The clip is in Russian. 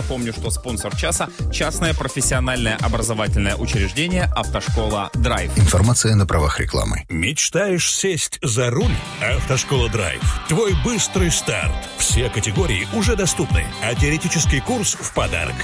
Напомню, что спонсор часа – частное профессиональное образовательное учреждение «Автошкола Драйв». Информация на правах рекламы. Мечтаешь сесть за руль? Автошкола Драйв. Твой быстрый старт. Все категории уже доступны, а теоретический курс в подарок.